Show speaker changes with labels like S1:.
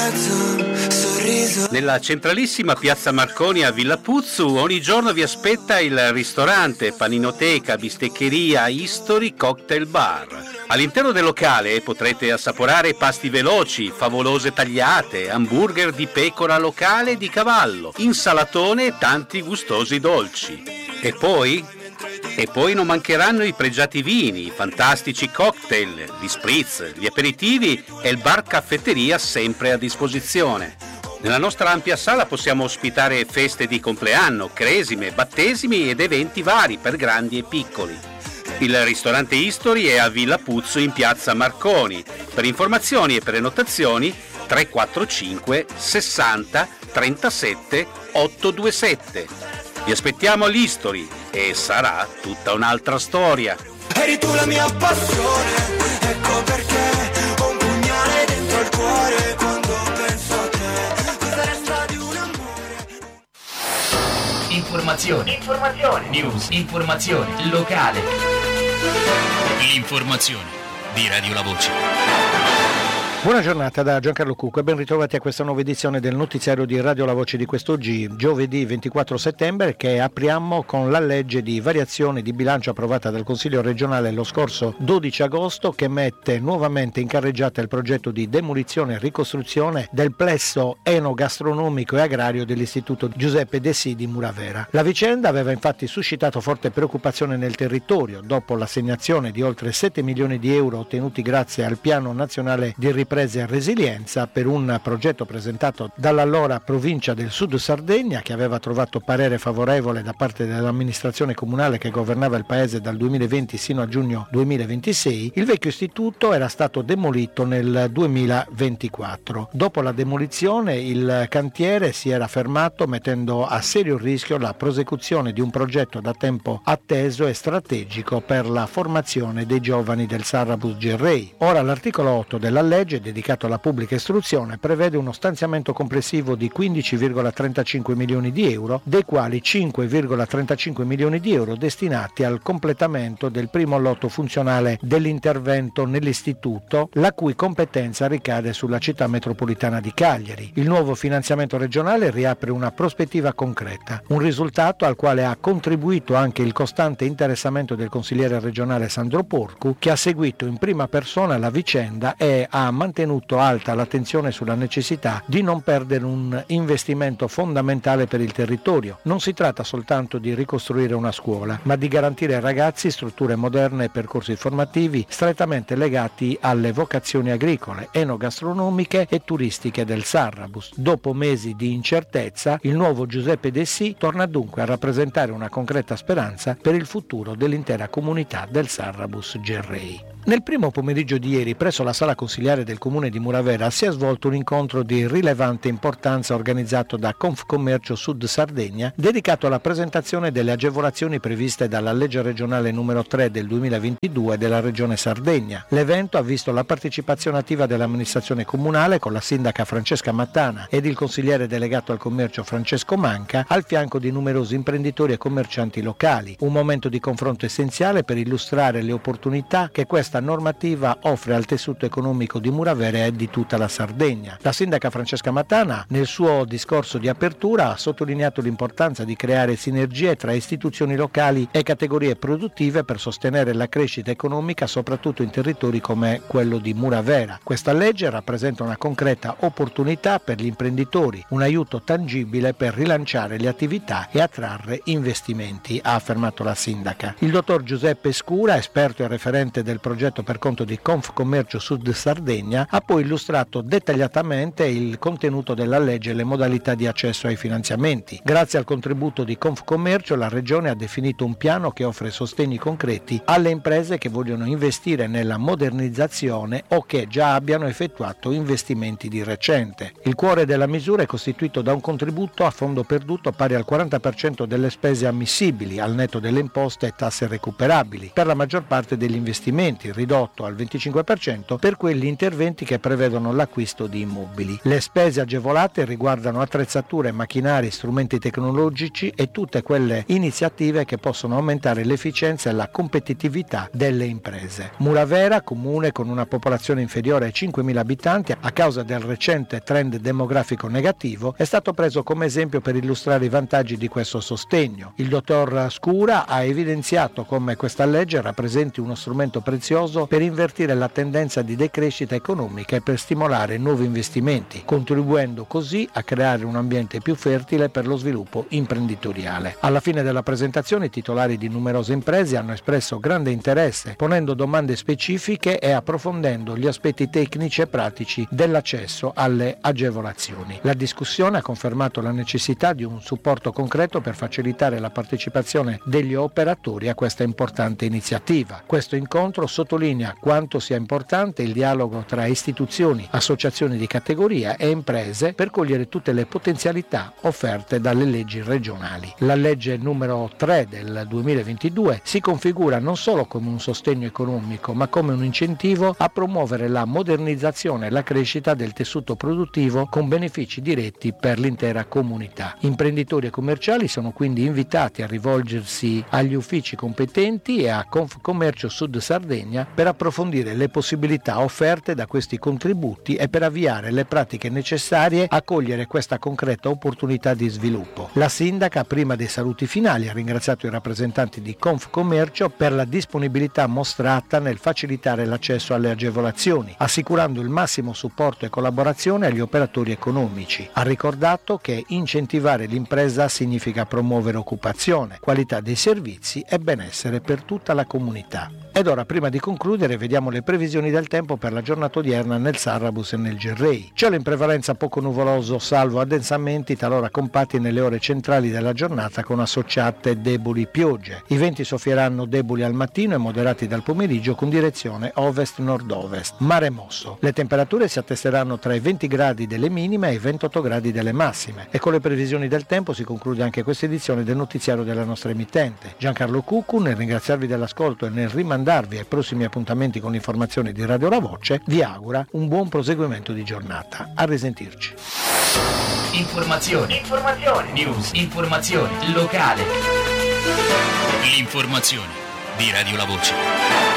S1: mezzo sorriso.
S2: Nella centralissima piazza Marconi a Villa Puzzu ogni giorno vi aspetta il ristorante, paninoteca, bisteccheria, History Cocktail Bar. All'interno del locale potrete assaporare pasti veloci, favolose tagliate, hamburger di pecora locale e di cavallo, insalatone e tanti gustosi dolci. E poi non mancheranno i pregiati vini, i fantastici cocktail, gli spritz, gli aperitivi e il bar caffetteria sempre a disposizione. Nella nostra ampia sala possiamo ospitare feste di compleanno, cresime, battesimi ed eventi vari per grandi e piccoli. Il ristorante History è a Villa Puzzu in piazza Marconi. Per informazioni e prenotazioni 345 60 37 827. Vi aspettiamo all'History e sarà tutta un'altra storia.
S1: Eri tu la mia passione, ecco perché ho un pugnale dentro il cuore quando penso a te. Cosa resta di un amore?
S3: Informazioni, news, informazione locale. L'informazione di Radio La Voce.
S4: Buona giornata da Giancarlo Cucco e ben ritrovati a questa nuova edizione del notiziario di Radio La Voce di quest'oggi, giovedì 24 settembre, che apriamo con la legge di variazione di bilancio approvata dal Consiglio regionale lo scorso 12 agosto che mette nuovamente in carreggiata il progetto di demolizione e ricostruzione del plesso enogastronomico e agrario dell'Istituto Giuseppe Dessì di Muravera. La vicenda aveva infatti suscitato forte preoccupazione nel territorio dopo l'assegnazione di oltre 7 milioni di euro ottenuti grazie al Piano Nazionale di Ripresa e Resilienza per un progetto presentato dall'allora provincia del Sud Sardegna che aveva trovato parere favorevole da parte dell'amministrazione comunale che governava il paese dal 2020 sino a giugno 2026. Il vecchio istituto era stato demolito nel 2024. Dopo la demolizione il cantiere si era fermato mettendo a serio rischio la prosecuzione di un progetto da tempo atteso e strategico per la formazione dei giovani del Sarrabus Gerrei. Ora l'articolo 8 della legge dedicato alla pubblica istruzione prevede uno stanziamento complessivo di 15,35 milioni di euro, dei quali 5,35 milioni di euro destinati al completamento del primo lotto funzionale dell'intervento nell'istituto, la cui competenza ricade sulla città metropolitana di Cagliari. Il nuovo finanziamento regionale riapre una prospettiva concreta, un risultato al quale ha contribuito anche il costante interessamento del consigliere regionale Sandro Porcu, che ha seguito in prima persona la vicenda e ha mantenuto alta l'attenzione sulla necessità di non perdere un investimento fondamentale per il territorio. Non si tratta soltanto di ricostruire una scuola, ma di garantire ai ragazzi strutture moderne e percorsi formativi strettamente legati alle vocazioni agricole, enogastronomiche e turistiche del Sarrabus. Dopo mesi di incertezza, il nuovo Giuseppe Dessì torna dunque a rappresentare una concreta speranza per il futuro dell'intera comunità del Sarrabus Gerrei. Nel primo pomeriggio di ieri, presso la sala consigliare del comune di Muravera, si è svolto un incontro di rilevante importanza organizzato da Confcommercio Sud Sardegna, dedicato alla presentazione delle agevolazioni previste dalla legge regionale numero 3 del 2022 della regione Sardegna. L'evento ha visto la partecipazione attiva dell'amministrazione comunale con la sindaca Francesca Mattana ed il consigliere delegato al commercio Francesco Manca, al fianco di numerosi imprenditori e commercianti locali. Un momento di confronto essenziale per illustrare le opportunità che questa normativa offre al tessuto economico di Muravera e di tutta la Sardegna. La sindaca Francesca Mattana, nel suo discorso di apertura, ha sottolineato l'importanza di creare sinergie tra istituzioni locali e categorie produttive per sostenere la crescita economica, soprattutto in territori come quello di Muravera. Questa legge rappresenta una concreta opportunità per gli imprenditori, un aiuto tangibile per rilanciare le attività e attrarre investimenti, ha affermato la sindaca. Il dottor Giuseppe Scura, esperto e referente del progetto per conto di Confcommercio Sud Sardegna, ha poi illustrato dettagliatamente il contenuto della legge e le modalità di accesso ai finanziamenti. Grazie al contributo di Confcommercio, la Regione ha definito un piano che offre sostegni concreti alle imprese che vogliono investire nella modernizzazione o che già abbiano effettuato investimenti di recente. Il cuore della misura è costituito da un contributo a fondo perduto pari al 40% delle spese ammissibili, al netto delle imposte e tasse recuperabili, per la maggior parte degli investimenti, anzi ridotto al 25% per quegli interventi che prevedono l'acquisto di immobili. Le spese agevolate riguardano attrezzature, macchinari, strumenti tecnologici e tutte quelle iniziative che possono aumentare l'efficienza e la competitività delle imprese. Muravera, comune con una popolazione inferiore ai 5.000 abitanti, a causa del recente trend demografico negativo, è stato preso come esempio per illustrare i vantaggi di questo sostegno. Il dottor Scura ha evidenziato come questa legge rappresenti uno strumento prezioso per invertire la tendenza di decrescita economica e per stimolare nuovi investimenti, contribuendo così a creare un ambiente più fertile per lo sviluppo imprenditoriale. Alla fine della presentazione i titolari di numerose imprese hanno espresso grande interesse, ponendo domande specifiche e approfondendo gli aspetti tecnici e pratici dell'accesso alle agevolazioni. La discussione ha confermato la necessità di un supporto concreto per facilitare la partecipazione degli operatori a questa importante iniziativa. Questo incontro sottolinea quanto sia importante il dialogo tra istituzioni, associazioni di categoria e imprese per cogliere tutte le potenzialità offerte dalle leggi regionali. La legge numero 3 del 2022 si configura non solo come un sostegno economico, ma come un incentivo a promuovere la modernizzazione e la crescita del tessuto produttivo con benefici diretti per l'intera comunità. Imprenditori e commerciali sono quindi invitati a rivolgersi agli uffici competenti e a Confcommercio Sud Sardegna per approfondire le possibilità offerte da questi contributi e per avviare le pratiche necessarie a cogliere questa concreta opportunità di sviluppo. La sindaca, prima dei saluti finali, ha ringraziato i rappresentanti di Confcommercio per la disponibilità mostrata nel facilitare l'accesso alle agevolazioni, assicurando il massimo supporto e collaborazione agli operatori economici. Ha ricordato che incentivare l'impresa significa promuovere occupazione, qualità dei servizi e benessere per tutta la comunità. Ed ora, prima di concludere, vediamo le previsioni del tempo per la giornata odierna nel Sarrabus e nel Gerrei. Cielo in prevalenza poco nuvoloso, salvo addensamenti talora compatti nelle ore centrali della giornata con associate deboli piogge. I venti soffieranno deboli al mattino e moderati dal pomeriggio con direzione ovest-nord-ovest. Mare mosso. Le temperature si attesteranno tra i 20 gradi delle minime e i 28 gradi delle massime. E con le previsioni del tempo si conclude anche questa edizione del notiziario della nostra emittente. Giancarlo Cuccu, nel ringraziarvi dell'ascolto e nel rimandarvi ai prossimi appuntamenti con l'informazione di Radio La Voce, vi augura un buon proseguimento di giornata. A risentirci.
S3: Informazioni, news, informazione locale. L'informazione di Radio La Voce.